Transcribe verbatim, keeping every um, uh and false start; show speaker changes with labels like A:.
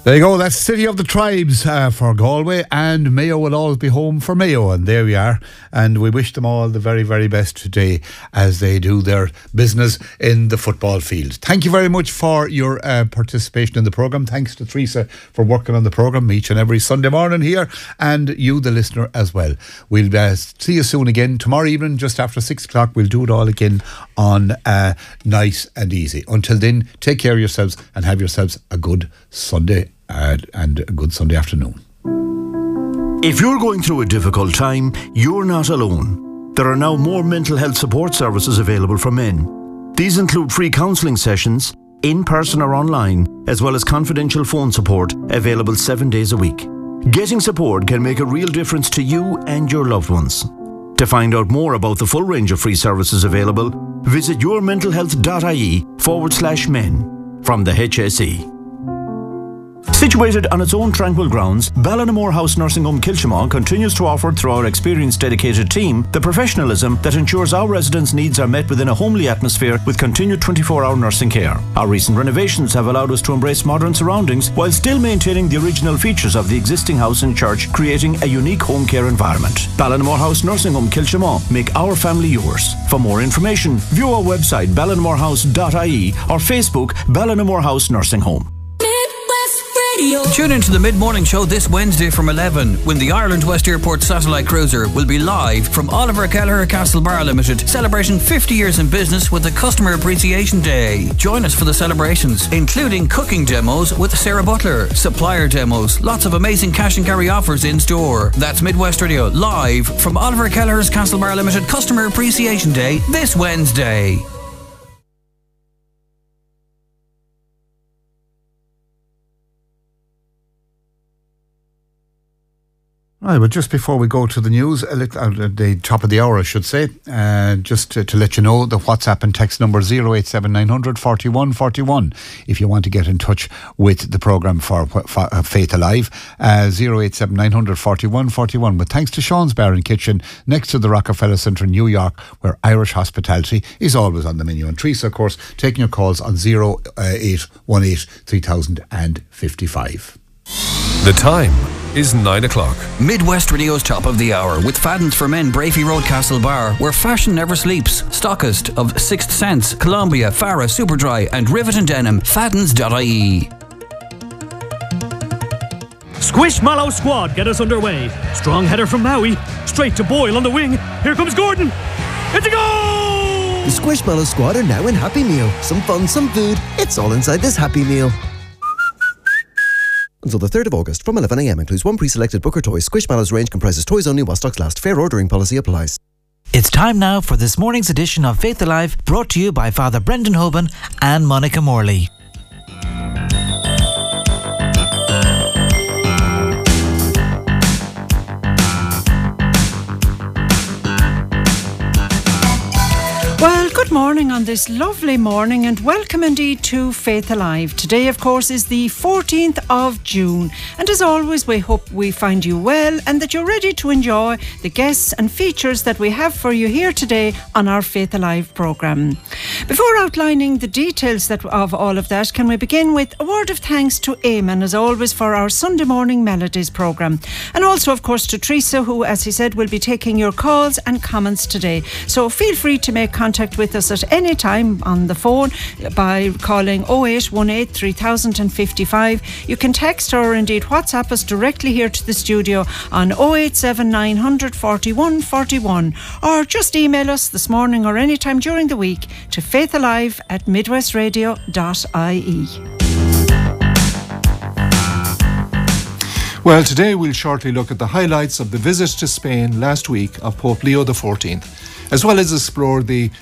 A: There you go, that's City of the Tribes uh, for Galway, and Mayo will always be home for Mayo, and there we are, and we wish them all the very, very best today as they do their business in the football field. Thank you very much for your uh, participation in the programme. Thanks to Teresa for working on the programme each and every Sunday morning here, and you, the listener, as well. We'll uh, see you soon again tomorrow evening, just after six o'clock. We'll do it all again on uh, Nice and Easy. Until then, take care of yourselves and have yourselves a good Sunday Uh, and a good Sunday afternoon.
B: If you're going through a difficult time, you're not alone. There are now more mental health support services available for men. These include free counselling sessions, in person or online, as well as confidential phone support available seven days a week. Getting support can make a real difference to you and your loved ones. To find out more about the full range of free services available, visit yourmentalhealth.ie forward slash men from the H S E. Situated on its own tranquil grounds, Ballinamore House Nursing Home Kilchimau continues to offer, through our experienced dedicated team, the professionalism that ensures our residents' needs are met within a homely atmosphere with continued twenty-four hour nursing care. Our recent renovations have allowed us to embrace modern surroundings while still maintaining the original features of the existing house and church, creating a unique home care environment. Ballinamore House Nursing Home Kilchimau, make our family yours. For more information, view our website ballinamore dot I E or Facebook Ballinamore House Nursing Home.
C: Tune into the mid-morning show this Wednesday from eleven when the Ireland West Airport Satellite Cruiser will be live from Oliver Kelleher Castlebar Limited, celebrating fifty years in business with the Customer Appreciation Day. Join us for the celebrations, including cooking demos with Sarah Butler, supplier demos, lots of amazing cash and carry offers in store. That's Midwest Radio, live from Oliver Kelleher's Castlebar Limited Customer Appreciation Day this Wednesday.
A: Right, but just before we go to the news, a little, uh, the top of the hour, I should say, uh, just to, to let you know, the WhatsApp and text number zero eight seven nine hundred forty-one forty-one if you want to get in touch with the programme for, for uh, Faith Alive, uh, zero eight seven nine hundred forty-one forty-one. But thanks to Sean's Bar and Kitchen, next to the Rockefeller Centre in New York, where Irish hospitality is always on the menu. And Teresa, of course, taking your calls on zero eight one eight three thousand fifty-five.
D: The time is nine o'clock.
C: Midwest Radio's top of the hour with Fadden's for Men, Brafey Road, Castlebar, where fashion never sleeps. Stockist of Sixth Sense, Columbia, Farah, Superdry and Rivet and Denim. Faddens dot I E.
E: Squishmallow squad get us underway. Strong header from Maui. Straight to Boyle on the wing. Here comes Gordon. It's a goal!
F: The Squishmallow squad are now in Happy Meal. Some fun, some food. It's all inside this Happy Meal. Until the third of August from eleven a m includes one pre-selected Booker toy. Squishmallows range comprises toys only while stocks last. Fair ordering policy applies.
G: It's time now for this morning's edition of Faith Alive, brought to you by Father Brendan Hoban and Monica Morley.
H: Well, good morning on this lovely morning and welcome indeed to Faith Alive. Today, of course, is the fourteenth of June, and as always, we hope we find you well and that you're ready to enjoy the guests and features that we have for you here today on our Faith Alive programme. Before outlining the details that, of all of that, can we begin with a word of thanks to Eamon, as always, for our Sunday Morning Melodies programme, and also, of course, to Teresa, who, as he said, will be taking your calls and comments today. So feel free to make contact with us at any time on the phone by calling oh eight one eight three thousand fifty-five. You can text or indeed WhatsApp us directly here to the studio on oh eight seven nine hundred forty-one forty-one, or just email us this morning or any time during the week to faithalive at midwestradio dot I E.
I: Well, today we'll shortly look at the highlights of the visit to Spain last week of Pope Leo the fourteenth, as well as explore the